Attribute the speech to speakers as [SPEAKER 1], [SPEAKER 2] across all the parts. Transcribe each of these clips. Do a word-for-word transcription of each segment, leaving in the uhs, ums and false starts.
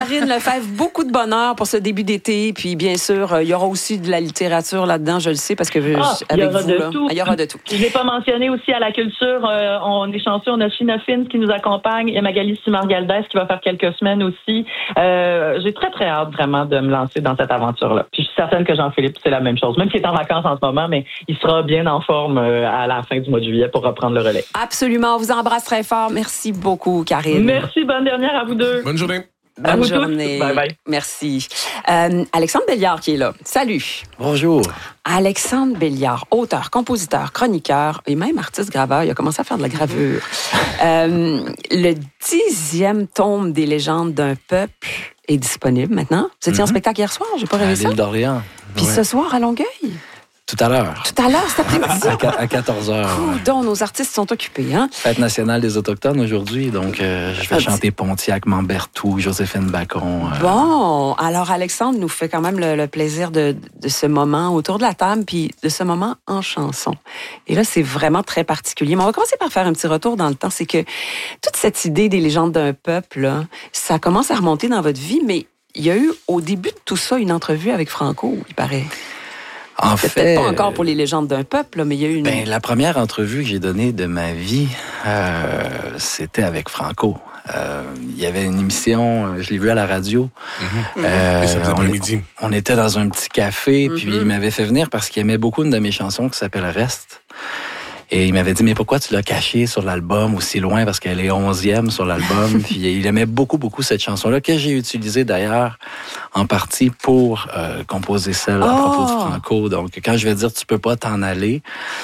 [SPEAKER 1] Karine Lefebvre, beaucoup de bonheur pour ce début d'été. Puis bien sûr, il y aura aussi de la littérature là-dedans, je le sais, parce que
[SPEAKER 2] ah,
[SPEAKER 1] avec
[SPEAKER 2] il y aura
[SPEAKER 1] vous,
[SPEAKER 2] de
[SPEAKER 1] là,
[SPEAKER 2] tout.
[SPEAKER 1] il y aura de tout.
[SPEAKER 2] Je ne l'ai pas mentionné aussi à la culture. Euh, on est chanceux, on a China Fins qui nous accompagne. Il y a Magali Simard-Galdès qui va faire quelques semaines aussi. Euh, j'ai très, très hâte vraiment de me lancer dans cette aventure-là. Puis je suis certaine que Jean-Philippe, c'est la même chose. Même s'il est en vacances en ce moment, mais il sera bien en forme euh, à la fin du mois de juillet pour reprendre le relais.
[SPEAKER 1] Absolument. On vous embrasse très fort. Merci beaucoup, Karine.
[SPEAKER 2] Merci. Bonne dernière à vous deux.
[SPEAKER 3] Bonne journée.
[SPEAKER 1] Bonne
[SPEAKER 2] à vous
[SPEAKER 1] journée.
[SPEAKER 2] Tous. Bye bye.
[SPEAKER 1] Merci. Euh, Alexandre Belliard qui est là. Salut.
[SPEAKER 4] Bonjour.
[SPEAKER 1] Alexandre Belliard, auteur, compositeur, chroniqueur et même artiste-graveur. Il a commencé à faire de la gravure. euh, le dixième tome des légendes d'un peuple est disponible maintenant. Vous étiez mm-hmm. en spectacle hier soir, j'ai pas rêvé
[SPEAKER 4] à
[SPEAKER 1] ça.
[SPEAKER 4] l'île d'Orléans.
[SPEAKER 1] Puis ouais. ce soir à Longueuil.
[SPEAKER 4] Tout à l'heure.
[SPEAKER 1] Tout à l'heure, cet après-midi.
[SPEAKER 4] À quatorze heures.
[SPEAKER 1] Coudon, nos artistes sont occupés, hein?
[SPEAKER 4] Fête nationale des Autochtones aujourd'hui, donc euh, je vais ah, chanter Pontiac, Mambertou, Joséphine Bacon. Euh...
[SPEAKER 1] Bon, alors Alexandre nous fait quand même le, le plaisir de, de ce moment autour de la table, puis de ce moment en chanson. Et là, c'est vraiment très particulier. Mais on va commencer par faire un petit retour dans le temps. C'est que toute cette idée des légendes d'un peuple, là, ça commence à remonter dans votre vie, mais il y a eu au début de tout ça une entrevue avec Franco, il paraît.
[SPEAKER 4] En
[SPEAKER 1] c'est
[SPEAKER 4] fait,
[SPEAKER 1] peut-être pas encore pour les légendes d'un peuple, là, mais il y a eu une...
[SPEAKER 4] Ben, la première entrevue que j'ai donnée de ma vie, euh, c'était avec Franco. Euh, il y avait une émission, je l'ai vu à la radio.
[SPEAKER 3] Mm-hmm. Euh, Et ça faisait après-midi.
[SPEAKER 4] On, on était dans un petit café,
[SPEAKER 1] Mm-hmm.
[SPEAKER 4] puis il m'avait fait venir parce qu'il aimait beaucoup une de mes chansons qui s'appelle Reste. Et il m'avait dit, mais pourquoi tu l'as cachée sur l'album aussi loin? Parce qu'elle est onzième sur l'album. Puis il aimait beaucoup, beaucoup cette chanson-là, que j'ai utilisée d'ailleurs en partie pour euh, composer celle oh. à propos de Franco. Donc, quand je vais dire, tu peux pas t'en aller,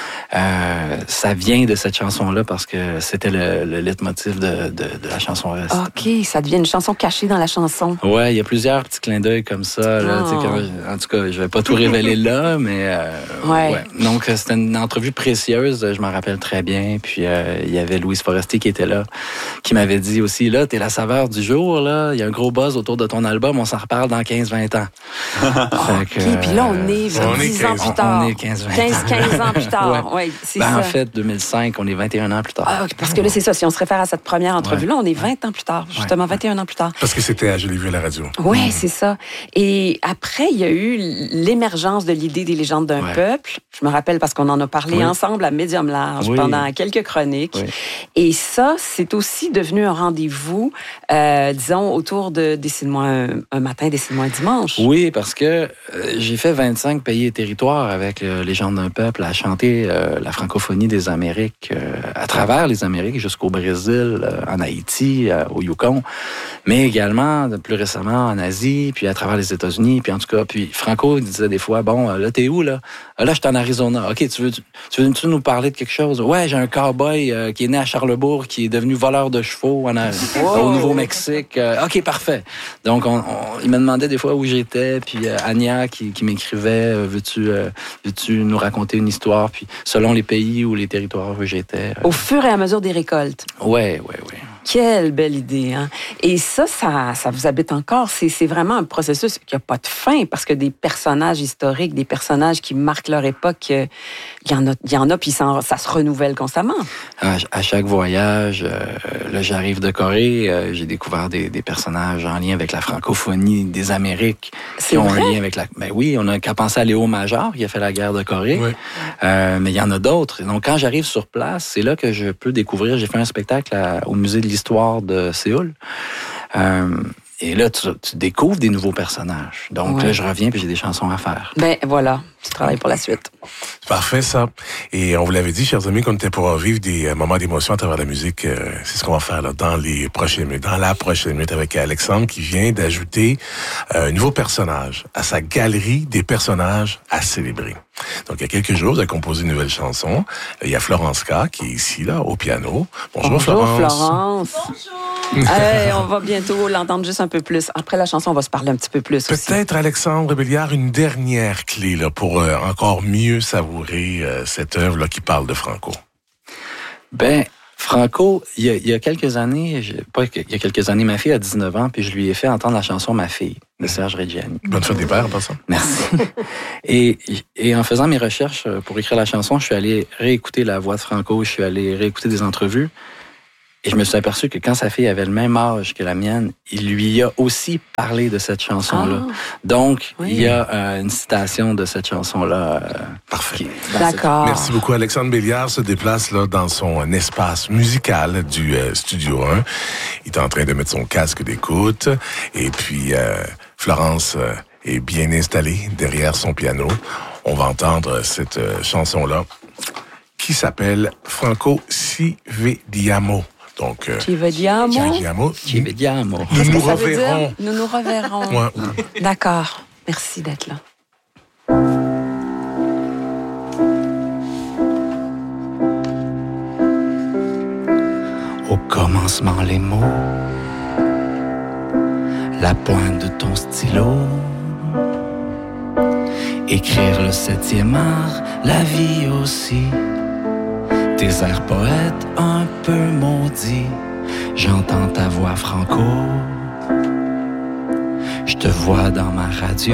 [SPEAKER 4] euh, ça vient de cette chanson-là parce que c'était le, le leitmotiv de, de, de la chanson Reste.
[SPEAKER 1] OK, ça devient une chanson cachée dans la chanson.
[SPEAKER 4] Ouais, il y a plusieurs petits clins d'œil comme ça. Là, oh. quand, en tout cas, je vais pas tout révéler là, mais euh, ouais. ouais. Donc, c'était une entrevue précieuse. Je m'en rappelle très bien. Puis, euh, il y avait Louise Forestier qui était là, qui m'avait dit aussi, là, t'es la saveur du jour, là. Il y a un gros buzz autour de ton album. On s'en reparle dans quinze vingt ans.
[SPEAKER 1] OK, euh, puis là, on est dix ans plus tard.
[SPEAKER 4] On est quinze vingt
[SPEAKER 1] quinze, quinze ans plus tard. ouais. Ouais, c'est
[SPEAKER 4] ben,
[SPEAKER 1] ça.
[SPEAKER 4] En fait, deux mille cinq, on est vingt et un ans plus tard.
[SPEAKER 1] Ah, parce que là, c'est ça. Si on se réfère à cette première entrevue-là, on est vingt ans plus tard. Justement, ouais. vingt et un ans plus tard.
[SPEAKER 3] Parce que c'était, je l'ai vu à la radio.
[SPEAKER 1] Oui, mmh. c'est ça. Et après, il y a eu l'émergence de l'idée des légendes d'un ouais. peuple. Je me rappelle parce qu'on en a parlé oui. ensemble à Médium Large oui. pendant quelques chroniques. Oui. Et ça, c'est aussi devenu un rendez-vous, euh, disons, autour de Décide-moi un, un matin, Décide-moi un dimanche.
[SPEAKER 4] Oui, parce que euh, j'ai fait vingt-cinq pays et territoires avec euh, Légendes d'un peuple à chanter euh, la francophonie des Amériques euh, à travers les Amériques jusqu'au Brésil, euh, en Haïti, euh, au Yukon, mais également plus récemment en Asie, puis à travers les États-Unis, puis en tout cas, puis Franco disait des fois, bon, là, t'es où, là? Là, je suis en Arizona. OK, tu veux, tu veux tu nous parler de quelque chose? Ouais, j'ai un cow-boy euh, qui est né à Charlebourg, qui est devenu voleur de chevaux en, wow. au Nouveau-Mexique. Euh, OK, parfait. Donc, on, on, il me demandait des fois où j'étais, puis euh, Anya qui, qui m'écrivait, euh, veux-tu, euh, veux-tu nous raconter une histoire? Puis selon les pays ou les territoires où j'étais. Euh...
[SPEAKER 1] Au fur et à mesure des récoltes.
[SPEAKER 4] Ouais, ouais, ouais.
[SPEAKER 1] Quelle belle idée, hein? Et ça, ça, ça vous habite encore. C'est, c'est vraiment un processus qui n'a pas de fin parce que des personnages historiques, des personnages qui marquent leur époque, il y en a, il y en a, puis ça, ça se renouvelle constamment.
[SPEAKER 4] À, à chaque voyage, euh, là, j'arrive de Corée, euh, j'ai découvert des, des personnages en lien avec la francophonie des Amériques.
[SPEAKER 1] C'est
[SPEAKER 4] qui ont
[SPEAKER 1] vrai?
[SPEAKER 4] un lien avec la. Ben oui, on a qu'à penser à Léo Major, qui a fait la guerre de Corée.
[SPEAKER 3] Oui.
[SPEAKER 4] Euh, mais il y en a d'autres. Donc, quand j'arrive sur place, c'est là que je peux découvrir. J'ai fait un spectacle à, au musée de l'histoire de Séoul. Euh, et là, tu, tu découvres des nouveaux personnages. Donc ouais. là, je reviens puis j'ai des chansons à faire.
[SPEAKER 1] Ben voilà, tu travailles pour la suite.
[SPEAKER 3] Parfait, ça. Et on vous l'avait dit, chers amis, qu'on était pour vivre des moments d'émotion à travers la musique. Euh, c'est ce qu'on va faire là, dans les prochaines minutes, dans la prochaine minute avec Alexandre qui vient d'ajouter euh, un nouveau personnage à sa galerie des personnages à célébrer. Donc, il y a quelques jours, vous avez composé une nouvelle chanson. Il y a Florence K. qui est ici, là, au piano. Bonjour,
[SPEAKER 1] Bonjour
[SPEAKER 3] Florence.
[SPEAKER 1] Florence. Bonjour. Hey, on va bientôt l'entendre juste un peu plus. Après la chanson, on va se parler un petit peu plus aussi.
[SPEAKER 3] Peut-être, Alexandre Belliard, une dernière clé là, pour euh, encore mieux savourer euh, cette œuvre-là qui parle de Franco.
[SPEAKER 4] Ben, Franco, il y a, il y a quelques années, je, pas il y a quelques années, ma fille a dix-neuf ans, puis je lui ai fait entendre la chanson Ma fille de Serge Reggiani.
[SPEAKER 3] Bonne fête des pères, en passant.
[SPEAKER 4] Merci. et, et en faisant mes recherches pour écrire la chanson, je suis allé réécouter la voix de Franco, je suis allé réécouter des entrevues. Et je me suis aperçu que quand sa fille avait le même âge que la mienne, il lui a aussi parlé de cette chanson-là. Ah, Donc, oui. il y a euh, une citation de cette chanson-là. Euh,
[SPEAKER 3] Parfait. Qui,
[SPEAKER 1] D'accord.
[SPEAKER 3] Cette... Merci beaucoup. Alexandre Béliard se déplace là dans son espace musical du euh, Studio un. Il est en train de mettre son casque d'écoute. Et puis, euh, Florence euh, est bien installée derrière son piano. On va entendre cette euh, chanson-là qui s'appelle Franco Si Vediamo. Donc, euh,
[SPEAKER 1] Ci vediamo.
[SPEAKER 3] Ci vediamo.
[SPEAKER 4] Ci vediamo.
[SPEAKER 3] Nous
[SPEAKER 1] Qu'est-ce
[SPEAKER 3] nous
[SPEAKER 1] que ça
[SPEAKER 3] reverrons.
[SPEAKER 1] veut dire? Nous nous reverrons.
[SPEAKER 3] Ouais.
[SPEAKER 1] D'accord. Merci d'être là.
[SPEAKER 4] Au commencement, les mots, la pointe de ton stylo, écrire le septième art, la vie aussi. Tes airs poètes un peu maudits, j'entends ta voix franco. Je te vois dans ma radio,